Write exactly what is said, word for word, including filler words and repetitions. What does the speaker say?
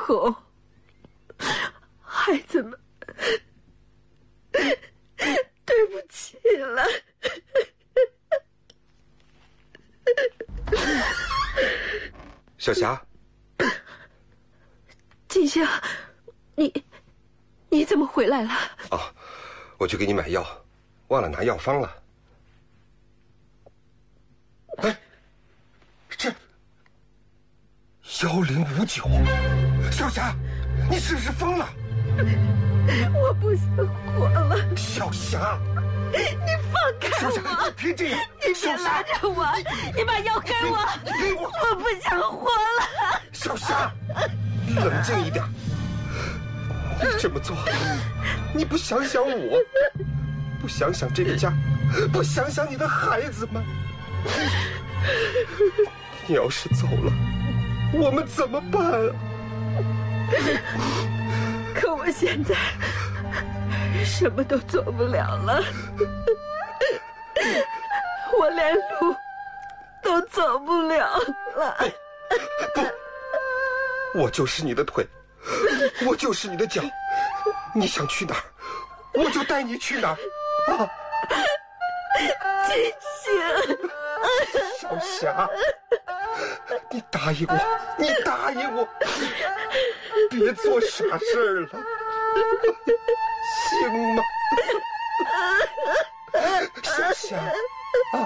后，孩子们，对不起了。 小霞， 金香，你你怎么回来了？ 哦，我去给你买药，忘了拿药方了。哎，这幺零五九，小霞，你是不是疯了？ 我不想活了。 小霞， 你放开我！ 小霞，你别这样！ 你别拉着我！你把药给我！ 给我！ 我不想活了！ 小霞，冷静一点。你这么做，你不想想我，不想想这个家，不想想你的孩子们。你要是走了，我们怎么办啊？ 可我现在什么都做不了了，我连路都走不了了。 不，我就是你的腿，我就是你的脚，你想去哪儿，我就带你去哪儿。啊， 金星， 小霞，你答应我，你答应我，别做傻事儿了，行吗？小霞。